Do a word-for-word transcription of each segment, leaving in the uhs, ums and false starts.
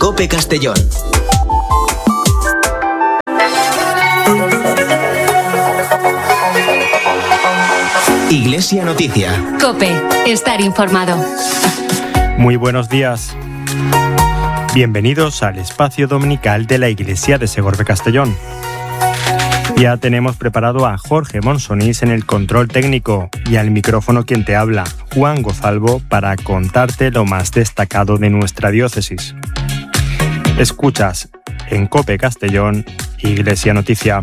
COPE Castellón. Iglesia Noticia. COPE, estar informado. Muy buenos días. Bienvenidos al espacio dominical de la Iglesia de Segorbe Castellón. Ya tenemos preparado a Jorge Monsonís en el control técnico y al micrófono quien te habla, Juan Gozalvo, para contarte lo más destacado de nuestra diócesis. Escuchas en COPE Castellón, Iglesia Noticia.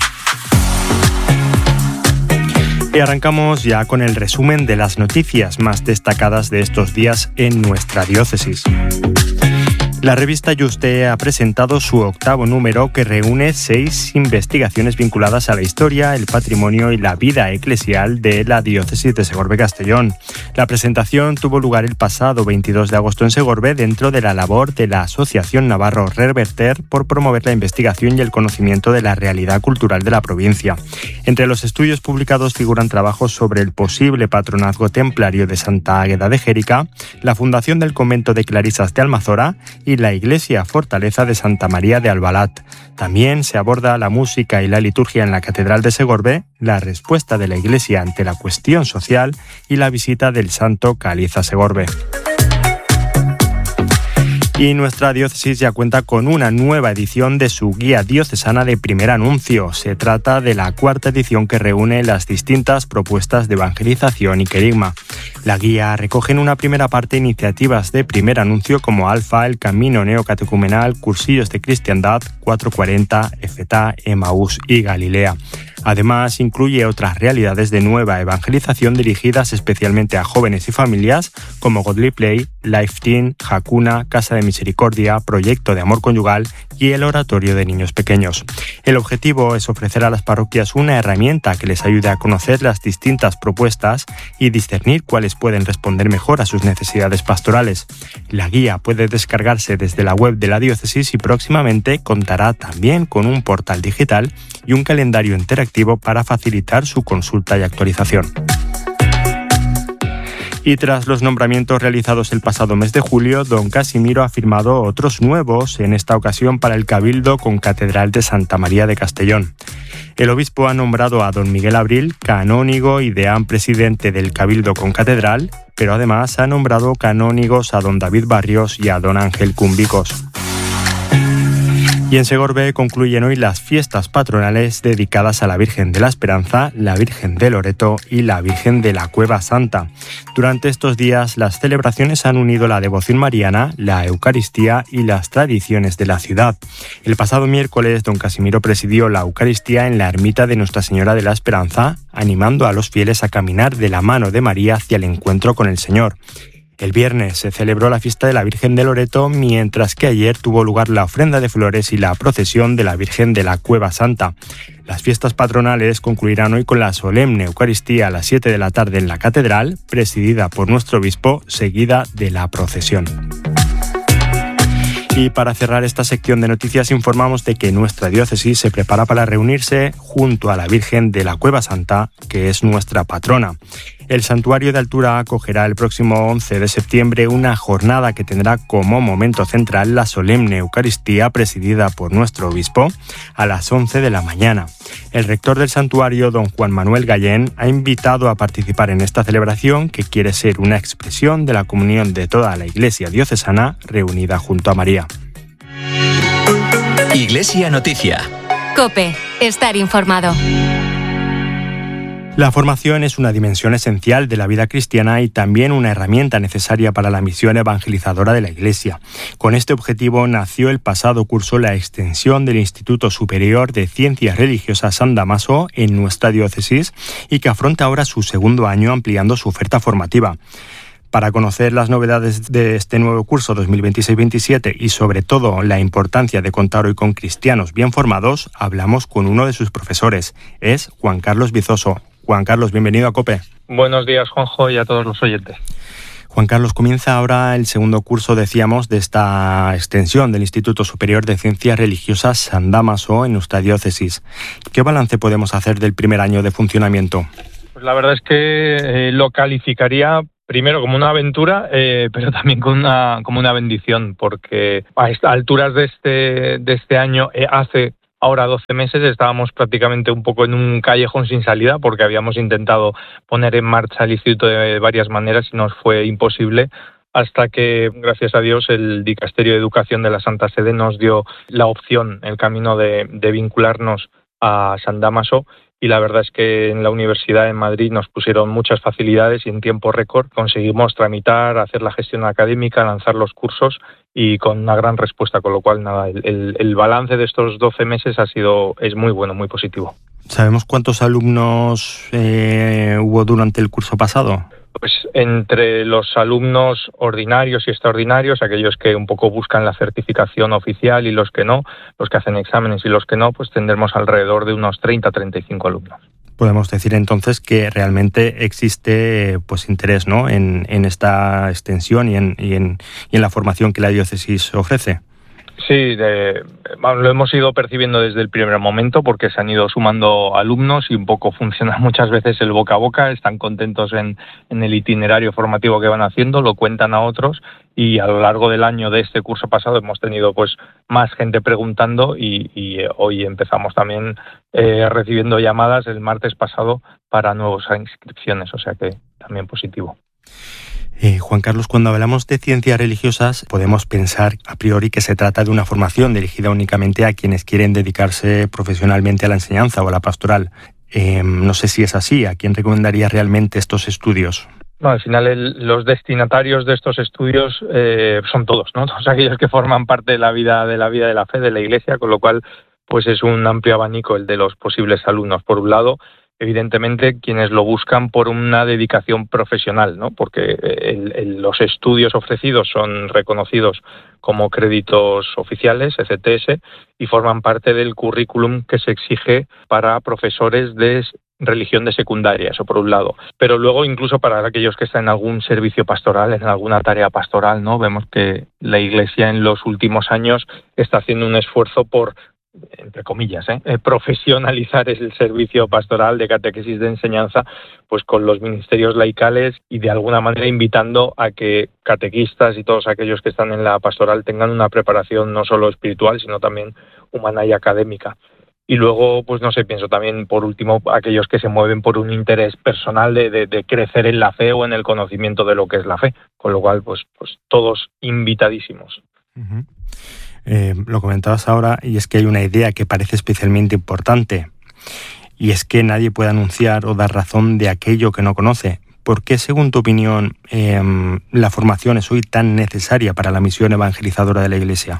Y arrancamos ya con el resumen de las noticias más destacadas de estos días en nuestra diócesis. La revista Yuste ha presentado su octavo número que reúne seis investigaciones vinculadas a la historia, el patrimonio y la vida eclesial de la diócesis de Segorbe Castellón. La presentación tuvo lugar el pasado veintidós de agosto en Segorbe dentro de la labor de la Asociación Navarro Reverter por promover la investigación y el conocimiento de la realidad cultural de la provincia. Entre los estudios publicados figuran trabajos sobre el posible patronazgo templario de Santa Águeda de Jérica, la fundación del convento de Clarisas de Almazora y la iglesia fortaleza de Santa María de Albalat. También se aborda la música y la liturgia en la Catedral de Segorbe, la respuesta de la iglesia ante la cuestión social y la visita del santo Cáliz a Segorbe. Y nuestra diócesis ya cuenta con una nueva edición de su Guía Diocesana de Primer Anuncio. Se trata de la cuarta edición que reúne las distintas propuestas de evangelización y querigma. La guía recoge en una primera parte iniciativas de primer anuncio como Alfa, el Camino Neocatecumenal, Cursillos de Cristiandad, cuatrocientos cuarenta, Efetá, Emaús y Galilea. Además, incluye otras realidades de nueva evangelización dirigidas especialmente a jóvenes y familias como Godly Play, Life Teen, Hakuna, Casa de Misericordia, Proyecto de Amor Conyugal y el Oratorio de Niños Pequeños. El objetivo es ofrecer a las parroquias una herramienta que les ayude a conocer las distintas propuestas y discernir cuáles pueden responder mejor a sus necesidades pastorales. La guía puede descargarse desde la web de la diócesis y próximamente contará también con un portal digital y un calendario interactivo para facilitar su consulta y actualización. Y tras los nombramientos realizados el pasado mes de julio, don Casimiro ha firmado otros nuevos, en esta ocasión para el Cabildo con Catedral de Santa María de Castellón. El obispo ha nombrado a don Miguel Abril canónigo y deán presidente del Cabildo con Catedral, pero además ha nombrado canónigos a don David Barrios y a don Ángel Cumbicos. Y en Segorbe concluyen hoy las fiestas patronales dedicadas a la Virgen de la Esperanza, la Virgen de Loreto y la Virgen de la Cueva Santa. Durante estos días, las celebraciones han unido la devoción mariana, la Eucaristía y las tradiciones de la ciudad. El pasado miércoles, don Casimiro presidió la Eucaristía en la ermita de Nuestra Señora de la Esperanza, animando a los fieles a caminar de la mano de María hacia el encuentro con el Señor. El viernes se celebró la fiesta de la Virgen de Loreto, mientras que ayer tuvo lugar la ofrenda de flores y la procesión de la Virgen de la Cueva Santa. Las fiestas patronales concluirán hoy con la solemne Eucaristía a las siete de la tarde en la Catedral, presidida por nuestro obispo, seguida de la procesión. Y para cerrar esta sección de noticias informamos de que nuestra diócesis se prepara para reunirse junto a la Virgen de la Cueva Santa, que es nuestra patrona. El Santuario de Altura acogerá el próximo once de septiembre una jornada que tendrá como momento central la solemne Eucaristía presidida por nuestro obispo a las once de la mañana. El rector del santuario, don Juan Manuel Gallén, ha invitado a participar en esta celebración que quiere ser una expresión de la comunión de toda la Iglesia diocesana reunida junto a María. Iglesia Noticia. COPE, estar informado. La formación es una dimensión esencial de la vida cristiana y también una herramienta necesaria para la misión evangelizadora de la Iglesia. Con este objetivo nació el pasado curso la extensión del Instituto Superior de Ciencias Religiosas San Damaso en nuestra diócesis y que afronta ahora su segundo año ampliando su oferta formativa. Para conocer las novedades de este nuevo curso dos mil veintiséis veintisiete y sobre todo la importancia de contar hoy con cristianos bien formados, hablamos con uno de sus profesores. Es Juan Carlos Bizoso. Juan Carlos, bienvenido a COPE. Buenos días, Juanjo, y a todos los oyentes. Juan Carlos, comienza ahora el segundo curso, decíamos, de esta extensión del Instituto Superior de Ciencias Religiosas San Damaso en nuestra diócesis. ¿Qué balance podemos hacer del primer año de funcionamiento? Pues la verdad es que eh, lo calificaría primero como una aventura, eh, pero también como una, como una bendición, porque a estas alturas de este, de este año, eh, hace ahora doce meses, estábamos prácticamente un poco en un callejón sin salida, porque habíamos intentado poner en marcha el instituto de varias maneras y nos fue imposible, hasta que, gracias a Dios, el Dicasterio de Educación de la Santa Sede nos dio la opción, el camino de, de vincularnos a San Dámaso, y la verdad es que en la Universidad en Madrid nos pusieron muchas facilidades y en tiempo récord conseguimos tramitar, hacer la gestión académica, lanzar los cursos y con una gran respuesta, con lo cual nada, el, el, el balance de estos doce meses ha sido es muy bueno, muy positivo. ¿Sabemos cuántos alumnos eh, hubo durante el curso pasado? Pues entre los alumnos ordinarios y extraordinarios, aquellos que un poco buscan la certificación oficial y los que no, los que hacen exámenes y los que no, pues tendremos alrededor de unos treinta a treinta y cinco alumnos. Podemos decir entonces que realmente existe pues interés, ¿no?, en, en esta extensión y en, y, en, y en la formación que la diócesis ofrece. Sí, de, bueno, lo hemos ido percibiendo desde el primer momento porque se han ido sumando alumnos y un poco funciona muchas veces el boca a boca, están contentos en, en el itinerario formativo que van haciendo, lo cuentan a otros y a lo largo del año de este curso pasado hemos tenido pues más gente preguntando y, y hoy empezamos también eh, recibiendo llamadas el martes pasado para nuevas inscripciones, o sea que también positivo. Eh, Juan Carlos, cuando hablamos de ciencias religiosas podemos pensar a priori que se trata de una formación dirigida únicamente a quienes quieren dedicarse profesionalmente a la enseñanza o a la pastoral. Eh, no sé si es así. ¿A quién recomendaría realmente estos estudios? No, al final el, los destinatarios de estos estudios eh, son todos, ¿no? Todos aquellos que forman parte de la vida de la vida de la fe de la Iglesia, con lo cual pues es un amplio abanico el de los posibles alumnos. Por un lado, evidentemente quienes lo buscan por una dedicación profesional, ¿no? Porque el, el, los estudios ofrecidos son reconocidos como créditos oficiales, E C T S, y forman parte del currículum que se exige para profesores de religión de secundaria, eso por un lado. Pero luego incluso para aquellos que están en algún servicio pastoral, en alguna tarea pastoral, ¿no? Vemos que la Iglesia en los últimos años está haciendo un esfuerzo por, entre comillas, ¿eh? Eh, profesionalizar el servicio pastoral de catequesis de enseñanza, pues con los ministerios laicales y de alguna manera invitando a que catequistas y todos aquellos que están en la pastoral tengan una preparación no solo espiritual, sino también humana y académica. Y luego, pues no sé, pienso también, por último, aquellos que se mueven por un interés personal de, de, de crecer en la fe o en el conocimiento de lo que es la fe, con lo cual, pues, pues todos invitadísimos. Uh-huh. Eh, lo comentabas ahora, y es que hay una idea que parece especialmente importante, y es que nadie puede anunciar o dar razón de aquello que no conoce. ¿Por qué, según tu opinión, eh, la formación es hoy tan necesaria para la misión evangelizadora de la Iglesia?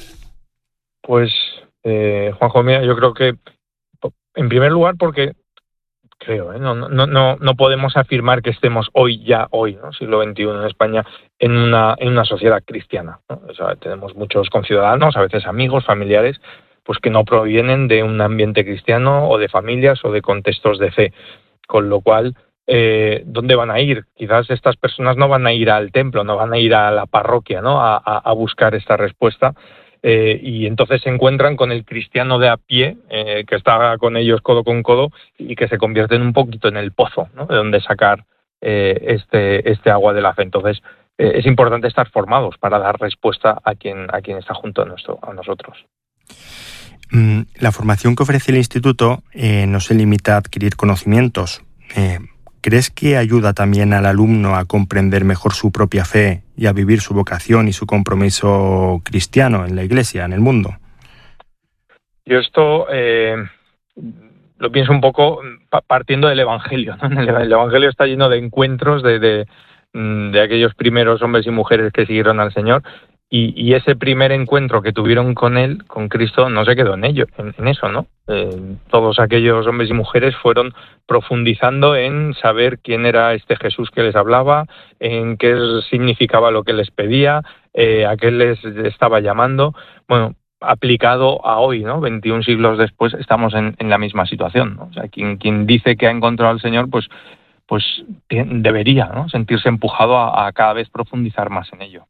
Pues, eh, Juanjo, mira, yo creo que, en primer lugar, porque creo, ¿eh? no, no, no, no podemos afirmar que estemos hoy, ya hoy, ¿no? siglo veintiuno en España, en una, en una sociedad cristiana, ¿no? O sea, tenemos muchos conciudadanos, a veces amigos, familiares, pues que no provienen de un ambiente cristiano o de familias o de contextos de fe, con lo cual, eh, ¿dónde van a ir? Quizás estas personas no van a ir al templo, no van a ir a la parroquia, ¿no? a, a, a buscar esta respuesta. Eh, y entonces se encuentran con el cristiano de a pie, eh, que está con ellos codo con codo y que se convierte en un poquito en el pozo, ¿no? De donde sacar eh, este, este agua de la fe. Entonces eh, es importante estar formados para dar respuesta a quien, a quien está junto a, nuestro, a nosotros. La formación que ofrece el Instituto eh, no se limita a adquirir conocimientos. Eh, ¿Crees que ayuda también al alumno a comprender mejor su propia fe y a vivir su vocación y su compromiso cristiano en la Iglesia, en el mundo? Yo esto eh, lo pienso un poco partiendo del Evangelio, ¿no? El Evangelio está lleno de encuentros de, de, de aquellos primeros hombres y mujeres que siguieron al Señor. Y, y ese primer encuentro que tuvieron con Él, con Cristo, no se quedó en ello, en, en eso, ¿no? Eh, todos aquellos hombres y mujeres fueron profundizando en saber quién era este Jesús que les hablaba, en qué significaba lo que les pedía, eh, a qué les estaba llamando. Bueno, aplicado a hoy, ¿no? veintiún siglos después, estamos en, en la misma situación, ¿no? O sea, quien, quien dice que ha encontrado al Señor, pues, pues debería, ¿no? sentirse empujado a, a cada vez profundizar más en ello.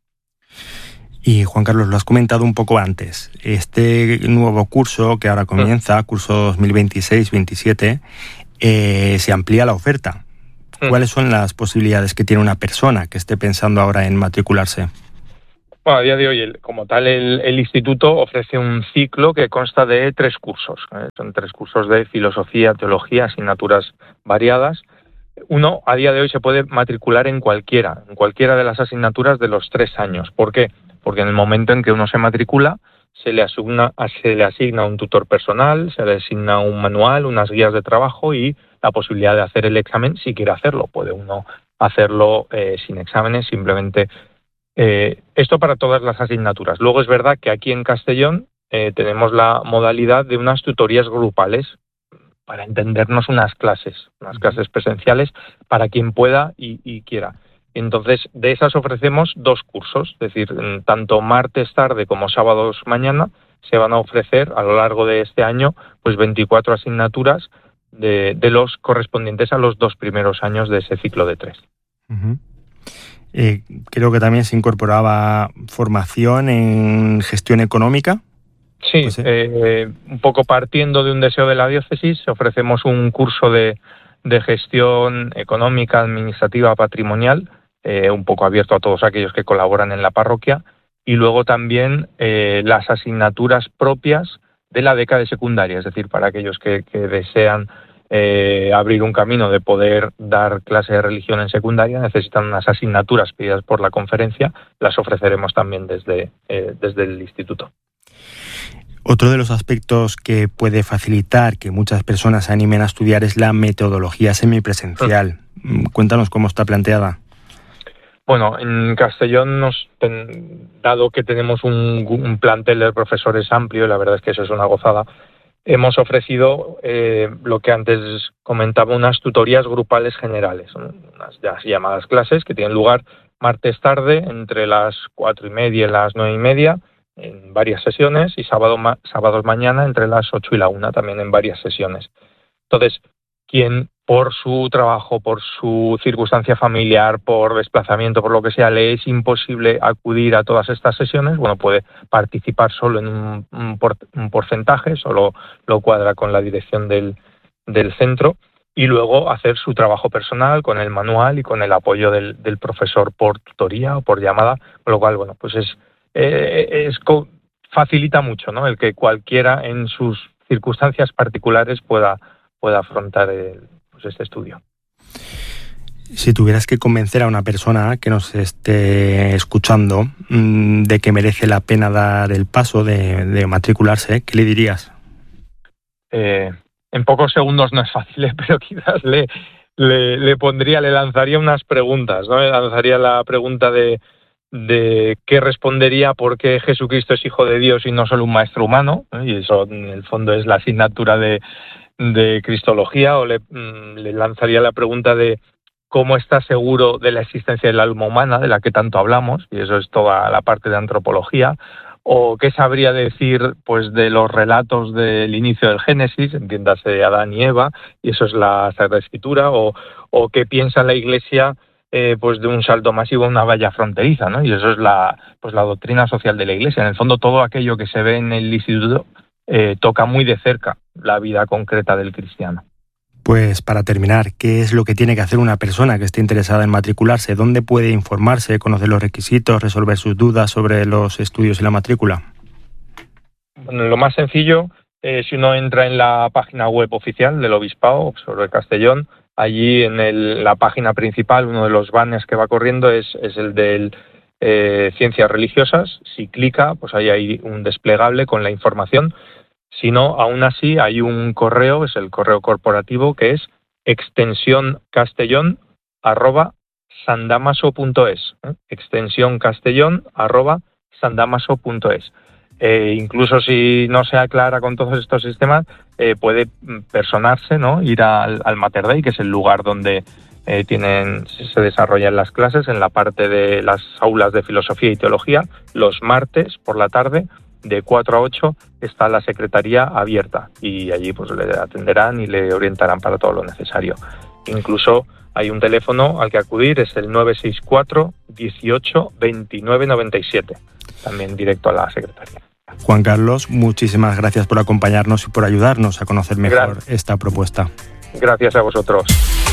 Y Juan Carlos, lo has comentado un poco antes, este nuevo curso que ahora comienza, curso dos mil veintiséis veintisiete, eh, se amplía la oferta. ¿cuáles son las posibilidades que tiene una persona que esté pensando ahora en matricularse? Bueno, a día de hoy, el, como tal, el, el instituto ofrece un ciclo que consta de tres cursos. ¿eh? Son tres cursos de filosofía, teología, asignaturas variadas. Uno, a día de hoy, se puede matricular en cualquiera, en cualquiera de las asignaturas de los tres años. ¿Por qué? Porque en el momento en que uno se matricula, se le asigna, se le asigna un tutor personal, se le asigna un manual, unas guías de trabajo y la posibilidad de hacer el examen si quiere hacerlo. Puede uno hacerlo eh, sin exámenes, simplemente... Eh, esto para todas las asignaturas. Luego es verdad que aquí en Castellón eh, tenemos la modalidad de unas tutorías grupales para entendernos unas clases, unas clases presenciales para quien pueda y, y quiera. Entonces, de esas ofrecemos dos cursos, es decir, tanto martes tarde como sábados mañana se van a ofrecer a lo largo de este año pues veinticuatro asignaturas de, de los correspondientes a los dos primeros años de ese ciclo de tres. Uh-huh. Eh, creo que también se incorporaba formación en gestión económica. Sí, pues, eh. Eh, un poco partiendo de un deseo de la diócesis, ofrecemos un curso de, de gestión económica, administrativa, patrimonial, eh, un poco abierto a todos aquellos que colaboran en la parroquia, y luego también eh, las asignaturas propias de la beca de secundaria, es decir, para aquellos que, que desean Eh, abrir un camino de poder dar clase de religión en secundaria, necesitan unas asignaturas pedidas por la conferencia, las ofreceremos también desde, eh, desde el instituto. Otro de los aspectos que puede facilitar que muchas personas se animen a estudiar es la metodología semipresencial. Mm. Cuéntanos cómo está planteada. Bueno, en Castellón, nos ten, dado que tenemos un, un plantel de profesores amplio, y la verdad es que eso es una gozada, hemos ofrecido eh, lo que antes comentaba, unas tutorías grupales generales, unas llamadas clases que tienen lugar martes tarde entre las cuatro y media y las nueve y media en varias sesiones y sábado ma- sábados mañana entre las ocho y la una también en varias sesiones. Entonces, quien por su trabajo, por su circunstancia familiar, por desplazamiento, por lo que sea, le es imposible acudir a todas estas sesiones, bueno, puede participar solo en un, un, por, un porcentaje, solo lo cuadra con la dirección del, del centro, y luego hacer su trabajo personal con el manual y con el apoyo del, del profesor por tutoría o por llamada, con lo cual, bueno, pues es, eh, es facilita mucho, ¿no?, el que cualquiera en sus circunstancias particulares pueda, pueda afrontar el este estudio. Si tuvieras que convencer a una persona que nos esté escuchando mmm, de que merece la pena dar el paso de, de matricularse, ¿qué le dirías? Eh, en pocos segundos no es fácil, ¿eh? Pero quizás le, le, le pondría, le lanzaría unas preguntas, ¿no? Le lanzaría la pregunta de, de qué respondería por qué Jesucristo es hijo de Dios y no solo un maestro humano, ¿eh? Y eso en el fondo es la asignatura de de Cristología, o le, le lanzaría la pregunta de cómo está seguro de la existencia del alma humana, de la que tanto hablamos, y eso es toda la parte de antropología, o qué sabría decir pues de los relatos del inicio del Génesis, entiéndase de Adán y Eva, y eso es la Sagrada Escritura, o, o qué piensa la Iglesia eh, pues de un salto masivo a una valla fronteriza, ¿no? Y eso es la, pues la doctrina social de la Iglesia. En el fondo, todo aquello que se ve en el instituto Eh, toca muy de cerca la vida concreta del cristiano. Pues para terminar, ¿qué es lo que tiene que hacer una persona que esté interesada en matricularse? ¿Dónde puede informarse, conocer los requisitos, resolver sus dudas sobre los estudios y la matrícula? Bueno, lo más sencillo, eh, si uno entra en la página web oficial del Obispado sobre Castellón, allí en el, la página principal, uno de los banners que va corriendo es, es el del Eh, ciencias religiosas. Si clica, pues ahí hay un desplegable con la información. Si no, aún así hay un correo, es el correo corporativo, que es extensioncastellón arroba sandamaso.es, ¿eh? extensioncastellón arroba sandamaso.es. Eh, incluso si no se aclara con todos estos sistemas, eh, puede personarse, ¿no?, ir al, al Mater Dei, que es el lugar donde Eh, tienen, se desarrollan las clases en la parte de las aulas de filosofía y teología. Los martes por la tarde, de cuatro a ocho, está la secretaría abierta y allí pues le atenderán y le orientarán para todo lo necesario. Incluso hay un teléfono al que acudir, es el nueve seis cuatro, dieciocho, veintinueve noventa y siete, también directo a la secretaría. Juan Carlos, muchísimas gracias por acompañarnos y por ayudarnos a conocer mejor Gracias. esta propuesta. Gracias a vosotros.